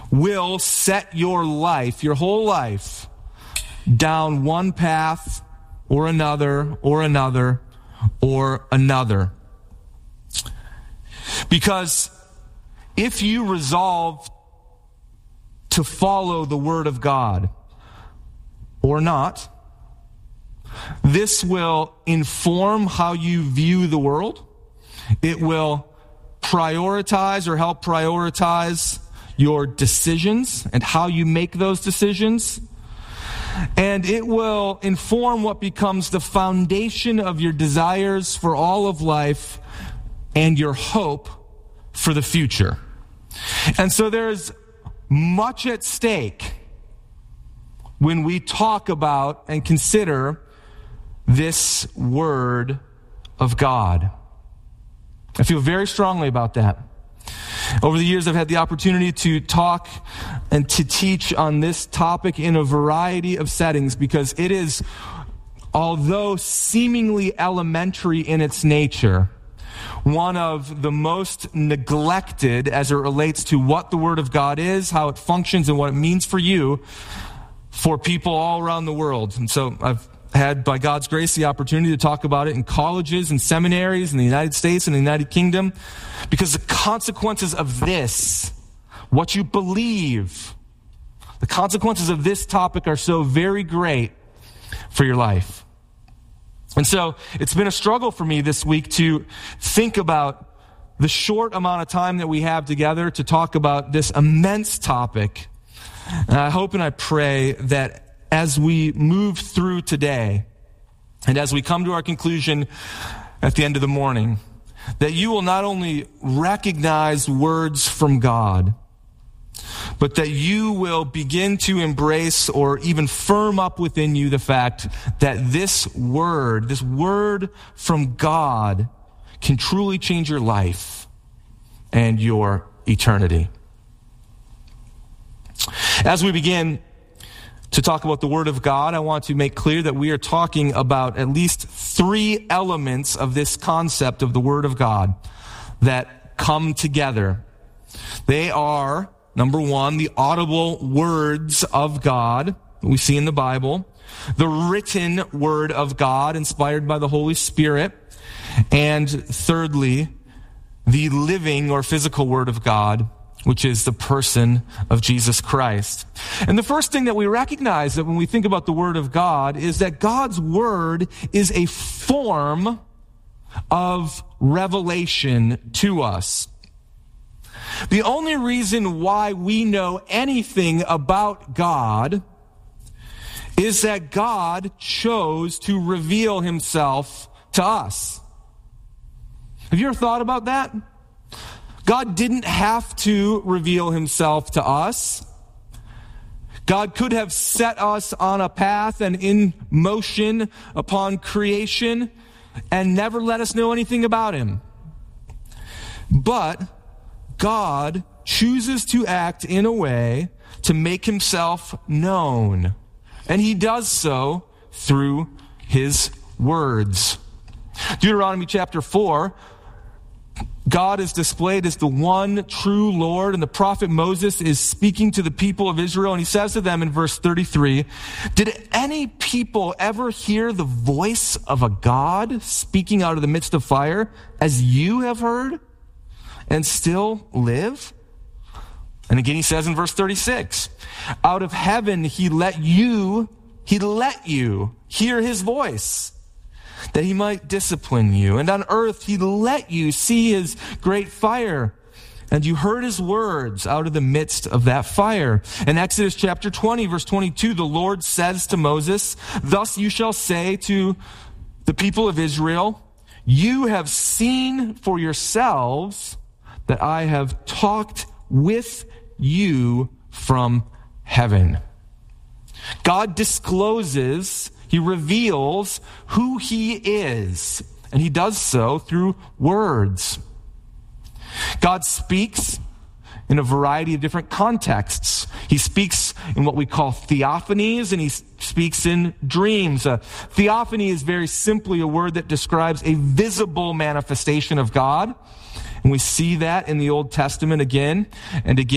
will set your life, your whole life, down one path or another, or another, or another. Because if you resolve to follow the Word of God or not, this will inform how you view the world. It will prioritize or help prioritize your decisions and how you make those decisions. And it will inform what becomes the foundation of your desires for all of life and your hope for the future. And so there's much at stake when we talk about and consider this Word of God. I feel very strongly about that. Over the years, I've had the opportunity to talk and to teach on this topic in a variety of settings because it is, although seemingly elementary in its nature, one of the most neglected as it relates to what the Word of God is, how it functions, and what it means for you, for people all around the world. And so I've had, by God's grace, the opportunity to talk about it in colleges and seminaries in the United States and the United Kingdom, because the consequences of this, what you believe, the consequences of this topic are so very great for your life. And so it's been a struggle for me this week to think about the short amount of time that we have together to talk about this immense topic. And I hope and I pray that as we move through today, and as we come to our conclusion at the end of the morning, that you will not only recognize words from God, but that you will begin to embrace or even firm up within you the fact that this word from God, can truly change your life and your eternity. As we begin to talk about the Word of God, I want to make clear that we are talking about at least three elements of this concept of the Word of God that come together. They are, number one, the audible words of God that we see in the Bible, the written Word of God inspired by the Holy Spirit, and thirdly, the living or physical Word of God, which is the person of Jesus Christ. And the first thing that we recognize that when we think about the Word of God is that God's Word is a form of revelation to us. The only reason why we know anything about God is that God chose to reveal himself to us. Have you ever thought about that? God didn't have to reveal himself to us. God could have set us on a path and in motion upon creation and never let us know anything about him. But God chooses to act in a way to make himself known. And he does so through his words. Deuteronomy chapter 4, God is displayed as the one true Lord, and the prophet Moses is speaking to the people of Israel, and he says to them in verse 33, "Did any people ever hear the voice of a God speaking out of the midst of fire, as you have heard, and still live?" And again he says in verse 36, "Out of heaven he let you hear his voice, that he might discipline you. And on earth he let you see his great fire, and you heard his words out of the midst of that fire." In Exodus chapter 20, verse 22, the Lord says to Moses, "Thus you shall say to the people of Israel, you have seen for yourselves that I have talked with you from heaven." God discloses, he reveals who he is, and he does so through words. God speaks in a variety of different contexts. He speaks in what we call theophanies, and he speaks in dreams. Theophany is very simply a word that describes a visible manifestation of God, and we see that in the Old Testament again and again.